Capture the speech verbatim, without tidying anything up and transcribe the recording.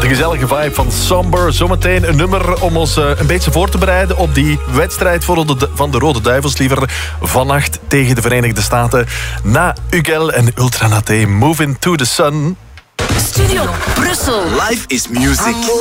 gezellige vibe van Somber. Zometeen een nummer om ons uh, een beetje voor te bereiden op die wedstrijd voor de, van de Rode Duivels. Liever vannacht tegen de Verenigde Staten. Na Ugel en Ultranate, Moving to the Sun. Studio Brussel. Life is music.